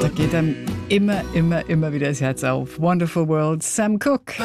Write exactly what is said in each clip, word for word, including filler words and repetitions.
Da geht einem immer, immer, immer wieder das Herz auf. Wonderful World, Sam Cooke.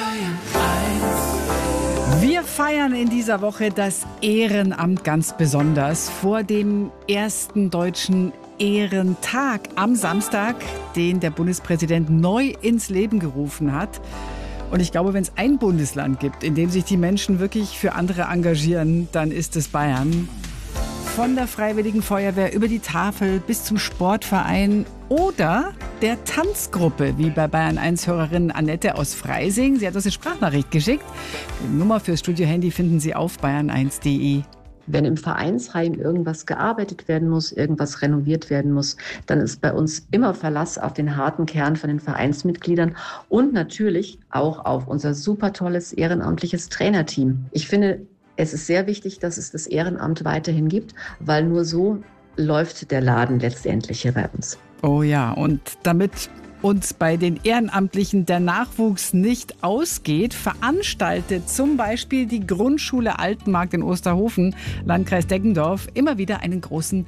Wir feiern in dieser Woche das Ehrenamt ganz besonders vor dem ersten deutschen Ehrentag am Samstag, den der Bundespräsident neu ins Leben gerufen hat. Und ich glaube, wenn es ein Bundesland gibt, in dem sich die Menschen wirklich für andere engagieren, dann ist es Bayern. Von der Freiwilligen Feuerwehr über die Tafel bis zum Sportverein oder der Tanzgruppe, wie bei Bayern eins Hörerin Annette aus Freising. Sie hat uns eine Sprachnachricht geschickt. Die Nummer fürs Studio-Handy finden Sie auf bayern eins punkt de. Wenn im Vereinsheim irgendwas gearbeitet werden muss, irgendwas renoviert werden muss, dann ist bei uns immer Verlass auf den harten Kern von den Vereinsmitgliedern und natürlich auch auf unser super tolles ehrenamtliches Trainerteam. Ich finde, es ist sehr wichtig, dass es das Ehrenamt weiterhin gibt, weil nur so läuft der Laden letztendlich hier bei uns. Oh ja, und damit uns bei den Ehrenamtlichen der Nachwuchs nicht ausgeht, veranstaltet zum Beispiel die Grundschule Altenmarkt in Osterhofen, Landkreis Deggendorf, immer wieder einen großen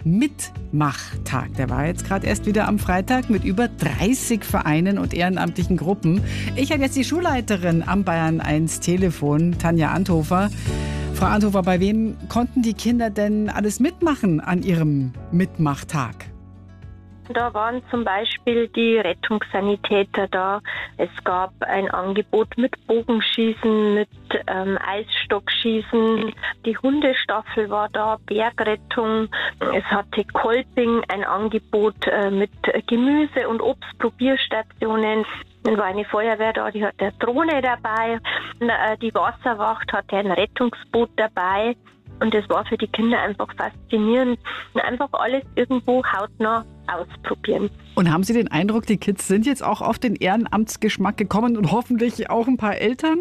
Mitmachtag. Der war jetzt gerade erst wieder am Freitag mit über dreißig Vereinen und ehrenamtlichen Gruppen. Ich habe jetzt die Schulleiterin am Bayern eins Telefon, Tanja Anthofer. Frau Anthofer, bei wem konnten die Kinder denn alles mitmachen an ihrem Mitmachtag? Da waren zum Beispiel die Rettungssanitäter da. Es gab ein Angebot mit Bogenschießen, mit ähm, Eisstockschießen. Die Hundestaffel war da, Bergrettung. Es hatte Kolping ein Angebot äh, mit Gemüse- und Obstprobierstationen. Dann war eine Feuerwehr da, die hatte eine Drohne dabei. Die Wasserwacht hatte ein Rettungsboot dabei. Und das war für die Kinder einfach faszinierend. Und einfach alles irgendwo hautnah ausprobieren. Und haben Sie den Eindruck, die Kids sind jetzt auch auf den Ehrenamtsgeschmack gekommen und hoffentlich auch ein paar Eltern?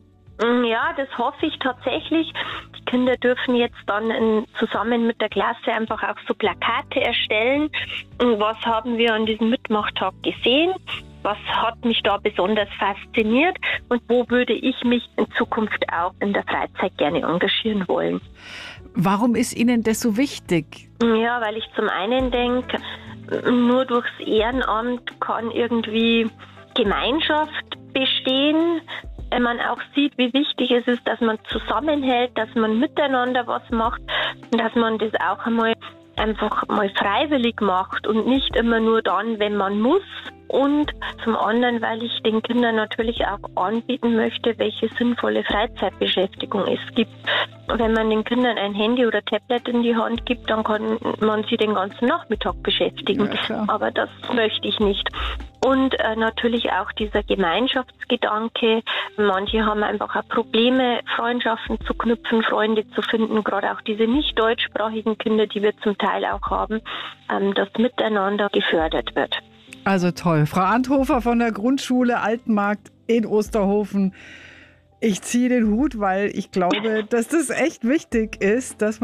Ja, das hoffe ich tatsächlich. Die Kinder dürfen jetzt dann in, zusammen mit der Klasse einfach auch so Plakate erstellen. Und was haben wir an diesem Mitmachtag gesehen? Was hat mich da besonders fasziniert und wo würde ich mich in Zukunft auch in der Freizeit gerne engagieren wollen? Warum ist Ihnen das so wichtig? Ja, weil ich zum einen denke, nur durchs Ehrenamt kann irgendwie Gemeinschaft bestehen. Wenn man auch sieht, wie wichtig es ist, dass man zusammenhält, dass man miteinander was macht und dass man das auch einmal einfach mal freiwillig macht und nicht immer nur dann, wenn man muss. Und zum anderen, weil ich den Kindern natürlich auch anbieten möchte, welche sinnvolle Freizeitbeschäftigung es gibt. Wenn man den Kindern ein Handy oder Tablet in die Hand gibt, dann kann man sie den ganzen Nachmittag beschäftigen. Ja, aber das möchte ich nicht. Und äh, natürlich auch dieser Gemeinschaftsgedanke. Manche haben einfach auch Probleme, Freundschaften zu knüpfen, Freunde zu finden. Gerade auch diese nicht deutschsprachigen Kinder, die wir zum Teil auch haben, ähm, dass miteinander gefördert wird. Also toll. Frau Anthofer von der Grundschule Altenmarkt in Osterhofen. Ich ziehe den Hut, weil ich glaube, dass das echt wichtig ist, dass man